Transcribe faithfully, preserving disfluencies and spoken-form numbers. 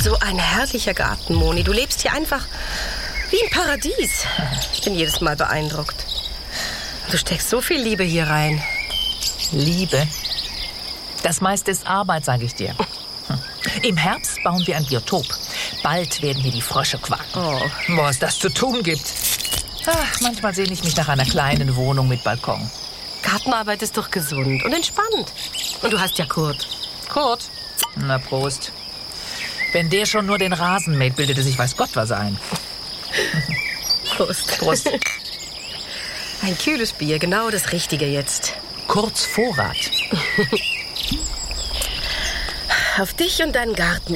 so ein herrlicher Garten, Moni. Du lebst hier einfach wie im Paradies. Ich bin jedes Mal beeindruckt. Du steckst so viel Liebe hier rein. Liebe? Das meiste ist Arbeit, sage ich dir. Im Herbst bauen wir ein Biotop. Bald werden hier die Frösche quaken. Oh. Was es das zu tun gibt. Ach, manchmal sehne ich mich nach einer kleinen Wohnung mit Balkon. Gartenarbeit ist doch gesund und entspannt. Und du hast ja Kurt. Kurt? Na, Prost. Wenn der schon nur den Rasen mäht, bildet er sich weiß Gott was ein. Prost. Prost. Ein kühles Bier, genau das Richtige jetzt. Kurz Vorrat. Auf dich und deinen Garten